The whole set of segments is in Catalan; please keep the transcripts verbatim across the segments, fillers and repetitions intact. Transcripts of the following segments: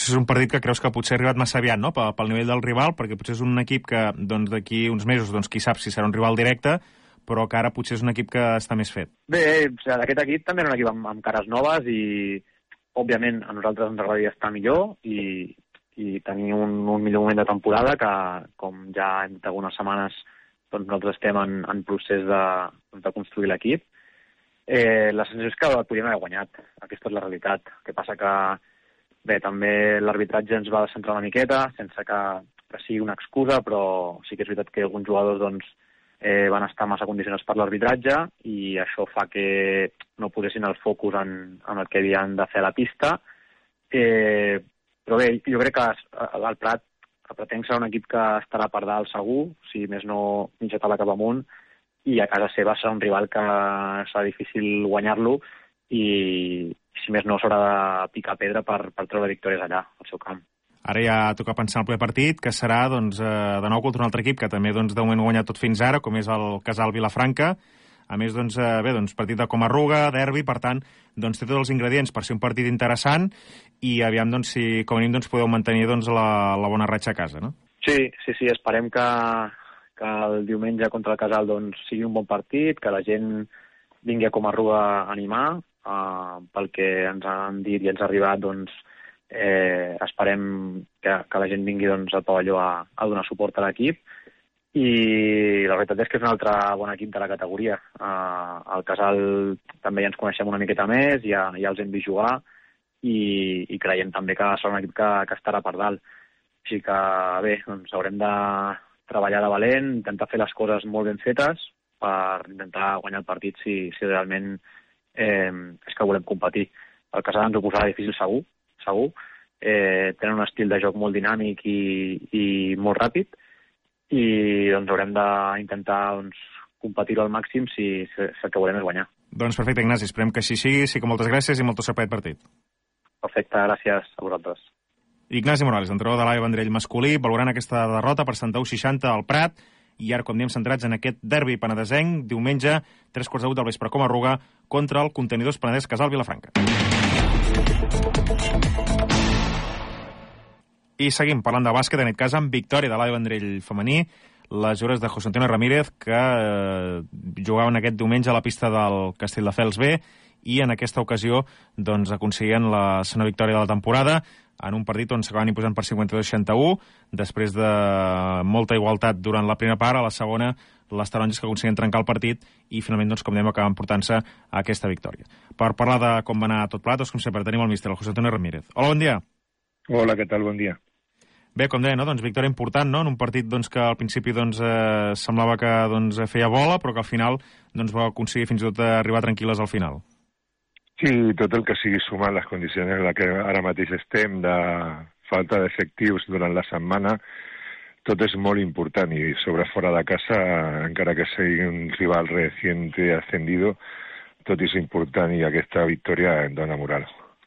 si és un partit que creus que potser ha arribat massa aviat, no?, pel, pel nivell del rival, perquè potser és un equip que doncs, d'aquí uns mesos, doncs, qui sap si serà un rival directe, però que ara potser és un equip que està més fet. Bé, o sigui, aquest equip també era un equip amb, amb cares noves i, òbviament, a nosaltres ens agradaria estar millor i, i tenir un, un millor moment de temporada que, com ja hem dit algunes setmanes, doncs nosaltres estem en, en procés de, de construir l'equip. Eh, la sensació és que el podríem haver guanyat. Aquesta és la realitat. El que passa que, bé, també l'arbitratge ens va descentrar una miqueta, sense que, que sigui una excusa, però sí que és veritat que alguns jugadors doncs, eh, van estar massa condicionats per l'arbitratge i això fa que no posessin el focus en, en el que havien de fer a la pista. Eh, però bé, jo crec que el Prat, el Pratenc serà un equip que estarà per dalt segur, si més no mitja taula cap amunt, i a casa seva serà un rival que serà difícil guanyar-lo i, si més no, s'haurà de picar pedra per, per treure victòries allà, al seu camp. Ara ja toca pensar en el ple partit, que serà doncs, de nou contra un altre equip que també doncs, de moment ha guanyat tot fins ara, com és el Casal Vilafranca. A més, doncs, bé, doncs, partit de Comarruga, derbi, per tant, doncs, té tots els ingredients per ser un partit interessant i aviam doncs, si com a mínim doncs, podeu mantenir doncs, la, la bona ratxa a casa, no? Sí, sí, sí, esperem que, que el diumenge contra el Casal doncs, sigui un bon partit, que la gent vingui a Comarruga a animar, uh, pel que ens han dit i ens ha arribat, doncs, eh, esperem que, que la gent vingui doncs, al pavelló a, a donar suport a l'equip i la veritat és que és un altre bon equip de la categoria. Uh, el Casal també ja ens coneixem una miqueta més, ja, ja els hem vist jugar i, i creiem també que serà un equip que, que estarà per dalt. Així que bé, doncs haurem de treballar de valent, intentar fer les coses molt ben fetes per intentar guanyar el partit si, si realment eh, és que volem competir. El Casal ens ho posarà difícil segur, segur. Eh, tenen un estil de joc molt dinàmic i, i molt ràpid i doncs haurem d'intentar doncs, competir-ho al màxim si, si, si el que volem és guanyar. Doncs perfecte, Ignasi, esperem que així sigui. Sí que moltes gràcies i molta sort per aquest partit. Perfecte, gràcies a vosaltres. Ignasi Morales, entrenador de l'A E Vendrell masculí, valorant aquesta derrota per setanta-u seixanta al Prat, i ara, com diem, centrats en aquest derbi penedesenc, diumenge, tres quarts de vuit del vespre com a Ruga, contra el contenidors Penedès Casal Vilafranca. I seguim parlant de bàsquet, en aquest cas amb victòria de l'A E Vendrell femení, les jugadores de José Antonio Ramírez, que eh, jugaven aquest diumenge a la pista del Castelldefels B, i en aquesta ocasió doncs, aconseguien la segona victòria de la temporada, en un partit on s'acaben imposant per cinquanta-dos a seixanta-u, després de molta igualtat durant la primera part, a la segona les taronges que aconseguien trencar el partit i finalment, doncs, com dèiem, acaben portant-se a aquesta victòria. Per parlar de com va anar tot plat, doncs, com sempre, tenim el míster, el José Antonio Ramírez. Hola, bon dia. Hola, què tal? Bon dia. Bé, com deia, no? doncs, victòria important, no? En un partit doncs, que al principi doncs, eh, semblava que doncs, feia bola, però que al final doncs, va aconseguir fins i tot arribar tranquil·les al final. Sí, tot el que sigui sumar les condicions en les que ara mateix estem, de falta d'efectius durant la setmana, tot és molt important i sobre fora de casa, encara que sigui un rival recient ascendido, tot és important i aquesta victòria em dona moral.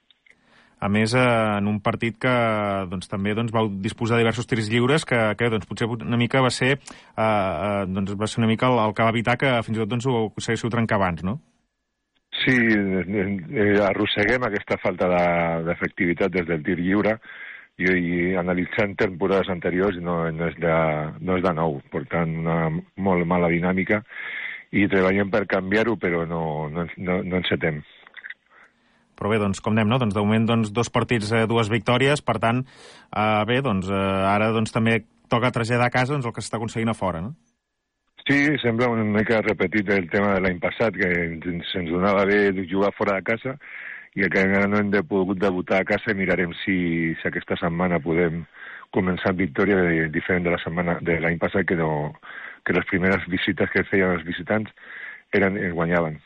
A més, eh, en un partit que doncs, també doncs, vau disposar de diversos tirs lliures, que, que doncs, potser una mica va ser, eh, eh, doncs, va ser una mica el, el que va evitar que fins i tot doncs, ho aconseguíssiu trencar abans, no? Sí, eh, arrosseguem aquesta falta d'efectivitat des del tir lliure i, i analitzant temporades anteriors no, no, és de, no és de nou, per tant una molt mala dinàmica i treballem per canviar-ho però no, no, no, no encetem. Però bé, doncs, com anem, no? Doncs, de moment, doncs, dos partits, eh, dues victòries, per tant, eh, bé, doncs, eh, ara doncs, també toca traslladar a casa doncs, el que s'està aconseguint a fora, no? Sí, sembla una mica repetit el tema de l'any passat, que se'ns donava bé jugar fora de casa i que encara no hem de pogut debutar a casa i mirarem si, si aquesta setmana podem començar amb victòria diferent de la setmana de l'any passat, que, no, que les primeres visites que feien els visitants eren, es guanyaven.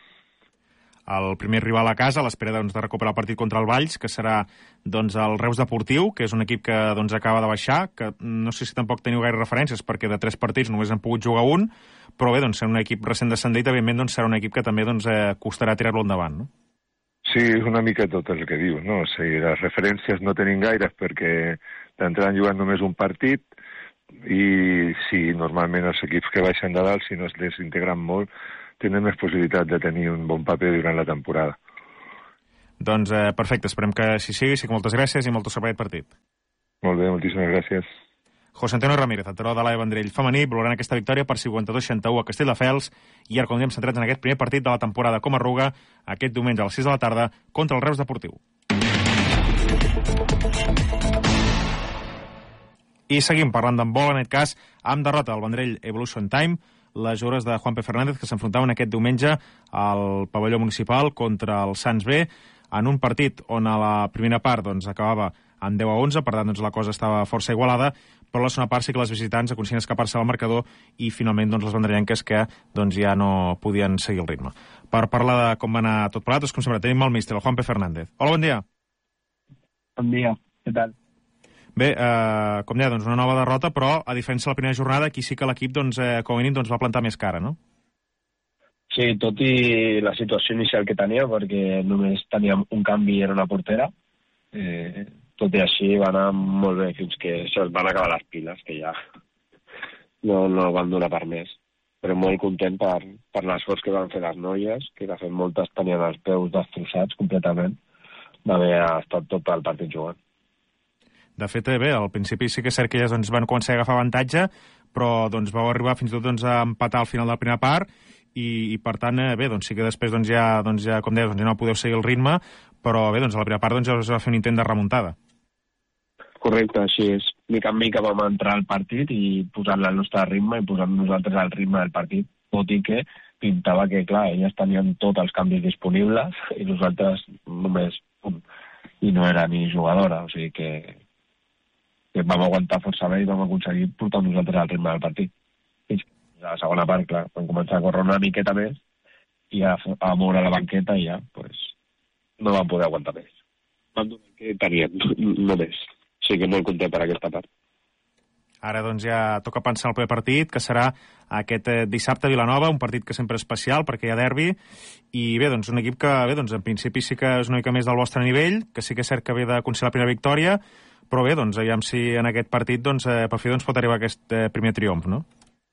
El primer rival a casa, a l'espera doncs, de recuperar el partit contra el Valls, que serà doncs, el Reus Deportiu, que és un equip que doncs, acaba de baixar, que no sé si tampoc teniu gaire referències, perquè de tres partits només han pogut jugar un, però bé, doncs, serà un equip recent descendit, evidentment doncs, serà un equip que també doncs, eh, costarà tirar-lo endavant, no? Sí, és una mica tot el que dius, no? O sigui, les referències no tenim gaires perquè t'entraran jugant només un partit i sí, normalment els equips que baixen de dalt, si no es desintegren molt, tenen més possibilitat de tenir un bon paper durant la temporada. Doncs eh, perfecte, esperem que si sigui, sí que moltes gràcies i molt sort per aquest partit. Molt bé, moltíssimes gràcies. José Antonio Ramírez, entró de l'A E Vendrell femení, valorant aquesta victòria per cinquanta-dos seixanta u a Castelldefels, i ara, com diem, centrats en aquest primer partit de la temporada com a Ruga, aquest diumenge a les sis de la tarda, contra el Reus Deportiu. I seguim parlant d'handbol, en aquest cas, amb derrota del Vendrell Evolution Time, les jugadores de Juanpe Fernández que s'enfrontaven aquest diumenge al pavelló municipal contra el Sants B, en un partit on a la primera part doncs, acabava en deu a onze, per tant doncs, la cosa estava força igualada, però a la segona part sí que les visitants aconseguien escapar-se del marcador i finalment doncs, les vendrellenques que doncs, ja no podien seguir el ritme. Per parlar de com va anar tot plegat, doncs, com sempre, tenim el míster, el Juanpe Fernández. Hola, bon dia. Bon dia, què tal? Bé, eh, com deia, doncs una nova derrota, però a diferència de la primera jornada, aquí sí que l'equip, doncs, eh, com a mínim, doncs, va plantar més cara, no? Sí, tot i la situació inicial que tenia, perquè només teníem un canvi en una portera, eh, tot i així va anar molt bé fins que això es van acabar les piles, que ja no, no van donar per més. Però molt content per, per l'esforç que van fer les noies, que de fet moltes tenien els peus destrossats completament d'haver estat tot el partit jugant. De fet, bé, al principi sí que és cert que elles doncs, van començar a agafar avantatge, però doncs, vau arribar fins i tot doncs, a empatar al final de la primera part i, i per tant, eh, bé, doncs, sí que després doncs, ja, doncs, ja, com deies, doncs, ja no podeu seguir el ritme, però bé, doncs, a la primera part doncs, ja us va fer un intent de remuntada. Correcte, així és. Mica en mica vam entrar al partit i posant-la al nostre ritme i posant nosaltres al ritme del partit, tot i que pintava que, clar, elles tenien tots els canvis disponibles i nosaltres només un, i no era ni jugadora, o sigui que, que vam aguantar força bé i vam aconseguir portar nosaltres al ritme del partit. Fins a la segona part, clar, vam començar a córrer una miqueta més i a, a moure la banqueta i ja, pues, no vam poder aguantar més. Vam donar el que teníem, no més. O sigui que molt content per aquesta part. Ara doncs ja toca pensar en el primer partit, que serà aquest eh, dissabte a Vilanova, un partit que sempre és especial perquè hi ha derbi, i bé, doncs un equip que bé, doncs en principi sí que és una mica més del vostre nivell, que sí que és cert que ve d'aconseguir la primera victòria, però bé, doncs aviam si en aquest partit doncs, eh, per fi doncs, pot arribar aquest eh, primer triomf, no?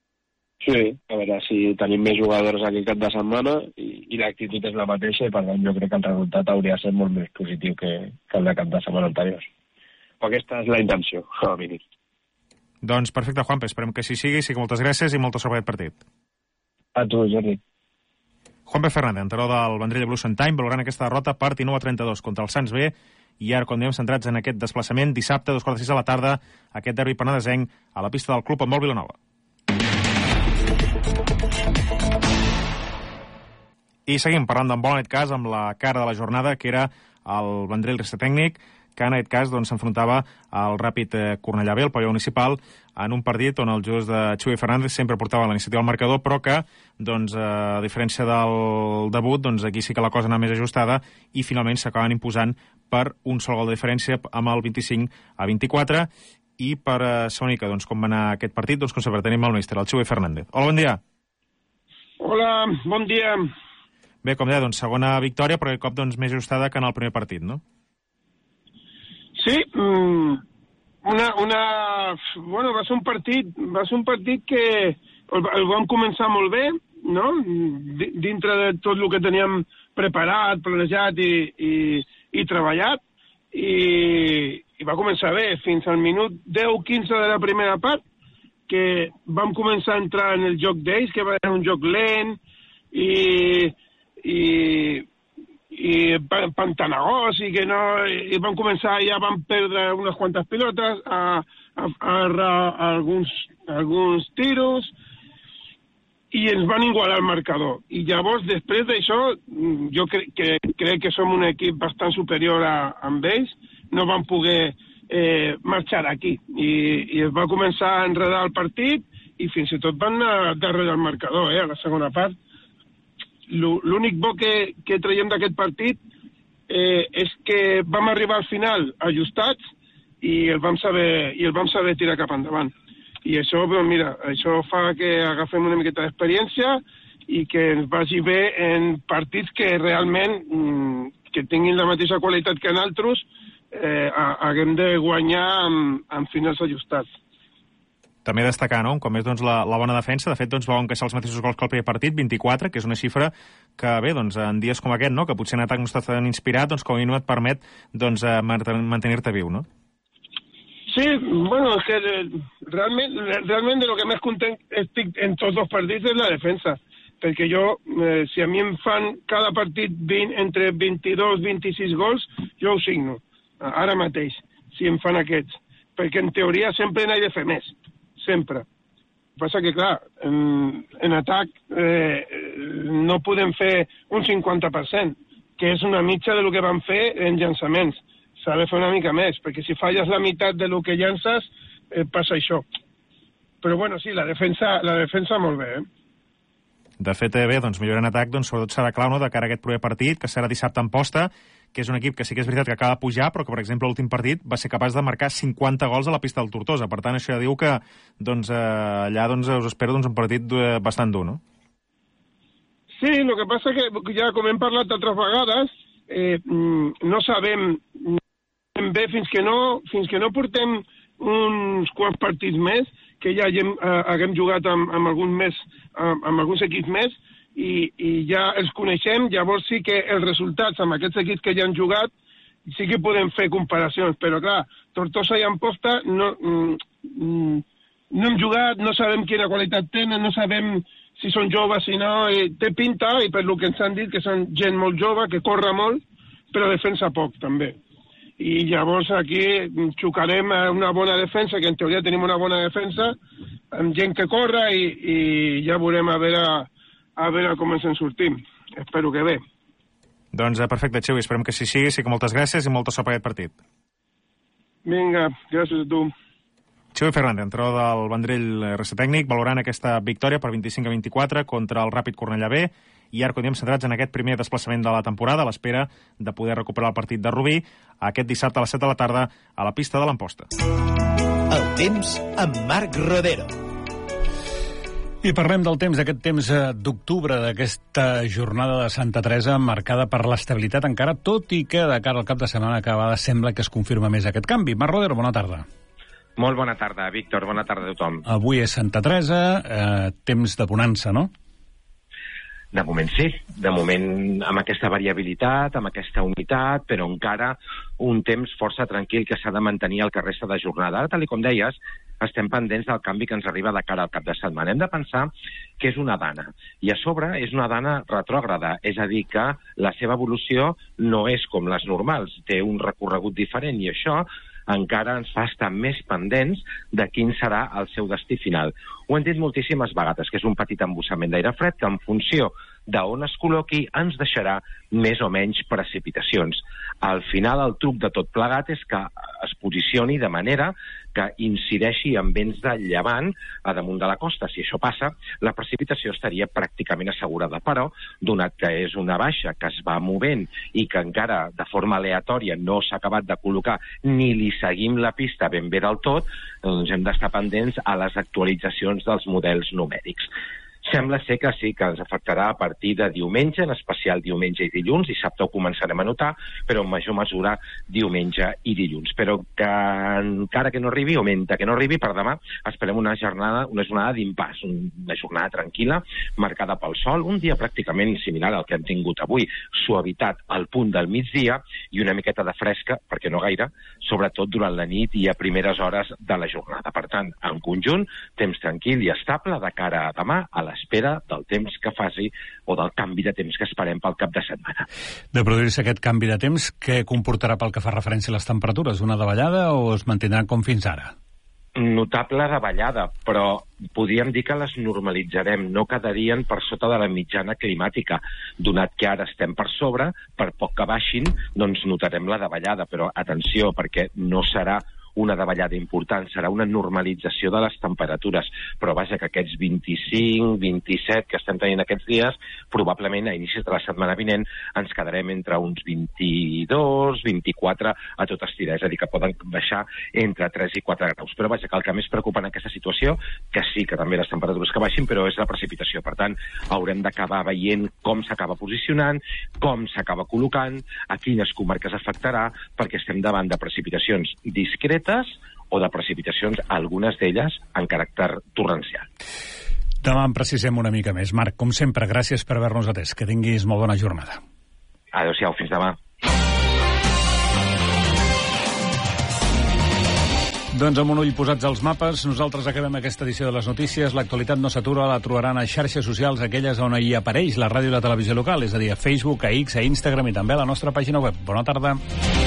Sí, a veure si tenim més jugadors aquest cap de setmana i, i l'actitud és la mateixa i per tant jo crec que el resultat hauria de ser molt més positiu que, que el de cap de setmana anterior. Però aquesta és la intenció, a mínim. Doncs perfecte, Juanpe, esperem que així sigui, sí que moltes gràcies i molta sort per aquest partit. A tu, Jordi. Juanpe Fernández, entrenador del Vendrell Evolution Time, valorant aquesta derrota per dinou a trenta-dos contra el Sants B, i ara, quan anem centrats en aquest desplaçament, dissabte, a dos quarts de sis de la tarda, aquest derbi penedesenc a la pista del club amb el Vilanova. I seguim parlant d'handbol, en aquest cas, amb la cara de la jornada, que era el Vendrell Resta Tècnic, que en aquest cas doncs, s'enfrontava al Ràpid eh, Cornellà B, el pavelló municipal, en un partit on els jugadors de Xavi Fernández sempre portaven la iniciativa al marcador, però que, doncs, eh, a diferència del debut, doncs, aquí sí que la cosa anava més ajustada i finalment s'acaben imposant per un sol gol de diferència amb el vint-i-cinc a vint-i-quatre. I per eh, saber que, doncs, com va anar aquest partit, doncs, com sempre tenim el míster, el Xavi Fernández. Hola, bon dia. Hola, bon dia. Bé, com deia, doncs, segona victòria, però aquest cop doncs, més ajustada que en el primer partit, no? Sí, una, una, bueno, va ser un partit, va ser un partit que el, el vam començar molt bé, no? Dintre de tot el que teníem preparat, planejat i, i, i treballat, i, i va començar bé fins al minut deu quinze de la primera part, que vam començar a entrar en el joc d'ells, que va ser un joc lent i, i i pantanagós i que no, i van començar, ja van perdre unes quantes pilotes a, a, a, a alguns, alguns tiros i ens van igualar el marcador. I llavors, després d'això, jo cre que, crec que som un equip bastant superior a, amb ells, no van poder eh, marxar aquí. I, I es va començar a enredar el partit i fins i tot van anar darrere el marcador, eh, a la segona part. L'únic bo que, que traiem d'aquest partit eh, és que vam arribar al final ajustats i el vam saber, i el vam saber tirar cap endavant. I això, doncs, mira, això fa que agafem una miqueta d'experiència i que ens vagi bé en partits que realment mm, que tinguin la mateixa qualitat que en altres, eh, haguem de guanyar amb, amb finals ajustats. També destacar, no?, com és doncs, la, la bona defensa. De fet, doncs, van encaixar els mateixos gols que el primer partit, vint-i-quatre, que és una xifra que, bé, doncs, en dies com aquest, no?, que potser en atac no està tan inspirat, doncs, com a mínim et permet doncs, mantenir-te viu, no? Sí, bueno, es que realment, realment de lo que més content estic en tots els partits és la defensa. Perquè jo, eh, si a mi em fan cada partit vint, entre vint-i-dos i vint-i-sis gols, jo ho signo, ara mateix, si em fan aquests. Perquè en teoria sempre n'he de fer més. Sempre. El que passa que, clar, en, en atac eh, no podem fer un cinquanta per cent, que és una mitja de lo que van fer en llançaments. S'ha de fer una mica més, perquè si falles la meitat de lo que llances, eh, passa això. Però, bueno, sí, la defensa, la defensa molt bé, eh? De fet, bé, doncs, millorar en atac, doncs, sobretot serà clau, no?, de cara a aquest proper partit, que serà dissabte en posta, que és un equip que sí que és veritat que acaba de pujar, però que, per exemple, l'últim partit va ser capaç de marcar cinquanta gols a la pista del Tortosa. Per tant, això ja diu que doncs, allà doncs, us espera doncs, un partit bastant dur, no? Sí, el que passa que ja com hem parlat altres vegades, eh, no sabem bé fins que no, fins que no portem uns quants partits més, que ja haguem, eh, haguem jugat amb, amb, algun més, amb, amb alguns equips més, i, i ja els coneixem, llavors sí que els resultats amb aquests equips que ja han jugat sí que podem fer comparacions, però clar, Tortosa i Amposta no, mm, no hem jugat, no sabem quina qualitat tenen, no sabem si són joves, si no, eh, té pinta, i per lo que ens han dit que són gent molt jove, que corre molt, però defensa poc també. I llavors aquí xocarem una bona defensa, que en teoria tenim una bona defensa, amb gent que corre, i, i ja veurem a veure a veure com ens en sortim. Espero que bé. Doncs perfecte, Xevi, esperem que sí sigui, sí que moltes gràcies i molta sort per aquest partit. Vinga, gràcies a tu. Xevi Fernández, entrenador del Vendrell R C Tècnic, valorant aquesta victòria per vint-i-cinc a vint-i-quatre contra el Ràpid Cornellà B, i ara continuem centrats en aquest primer desplaçament de la temporada, a l'espera de poder recuperar el partit de Rubí aquest dissabte a les set de la tarda a la pista de l'Amposta. El temps amb Marc Rodero. I parlem del temps, d'aquest temps d'octubre, d'aquesta jornada de Santa Teresa marcada per l'estabilitat encara, tot i que de cara al cap de setmana acabada sembla que es confirma més aquest canvi. Marc Rodero, bona tarda. Molt bona tarda, Víctor, bona tarda a tothom. Avui és Santa Teresa, eh, temps de bonança, no? De moment sí, de moment amb aquesta variabilitat, amb aquesta humitat, però encara un temps força tranquil que s'ha de mantenir el que resta de jornada. Ara, tal com deies, estem pendents del canvi que ens arriba de cara al cap de setmana. Hem de pensar que és una dana, i a sobre és una dana retrògrada, és a dir, que la seva evolució no és com les normals, té un recorregut diferent, i això encara ens fa estar més pendents de quin serà el seu destí final. Ho hem dit moltíssimes vegades, que és un petit embussament d'aire fred que en funció d'on es col·loqui ens deixarà més o menys precipitacions. Al final el truc de tot plegat és que es posicioni de manera que incideixi en vents de llevant a damunt de la costa. Si això passa, la precipitació estaria pràcticament assegurada, però, donat que és una baixa que es va movent i que encara de forma aleatòria no s'ha acabat de col·locar ni li seguim la pista ben bé del tot, doncs hem d'estar pendents a les actualitzacions dels models numèrics. Sembla ser que sí, que ens afectarà a partir de diumenge, en especial diumenge i dilluns. Dissabte ho començarem a notar, però en major mesura diumenge i dilluns. Però que encara que no arribi, o mentre que no arribi, per demà esperem una jornada, una jornada d'impàs, una jornada tranquil·la, marcada pel sol, un dia pràcticament similar al que hem tingut avui, suavitat al punt del migdia i una miqueta de fresca, perquè no gaire, sobretot durant la nit i a primeres hores de la jornada. Per tant, en conjunt, temps tranquil i estable de cara a demà, a l'espera del temps que faci o del canvi de temps que esperem pel cap de setmana. De produir-se aquest canvi de temps, què comportarà pel que fa referència a les temperatures? Una davallada o es mantindran com fins ara? Notable davallada, però podríem dir que les normalitzarem, no quedarien per sota de la mitjana climàtica. Donat que ara estem per sobre, per poc que baixin, doncs notarem la davallada, però atenció, perquè no serà una davallada important, serà una normalització de les temperatures, però vaja, que aquests vint-i-cinc, vint-i-set que estem tenint aquests dies, probablement a inicis de la setmana vinent ens quedarem entre uns vint-i-dos, vint-i-quatre a tot estirar, és a dir, que poden baixar entre tres i quatre graus. Però vaja, que el que més preocupa en aquesta situació, que sí que també les temperatures que baixin, però és la precipitació. Per tant, haurem d'acabar veient com s'acaba posicionant, com s'acaba col·locant, a quines comarques afectarà, perquè estem davant de precipitacions discretes o de precipitacions, algunes d'elles en caràcter torrencial. Demà en precisem una mica més. Marc, com sempre, gràcies per haver-nos atès. Que tinguis molt bona jornada. Adéu-siau, fins demà. Doncs amb un ull posats als mapes, nosaltres acabem aquesta edició de les notícies. L'actualitat no s'atura, la trobaran a xarxes socials, aquelles on hi apareix la ràdio i la televisió local, és a dir, a Facebook, a X, a Instagram i també a la nostra pàgina web. Bona tarda.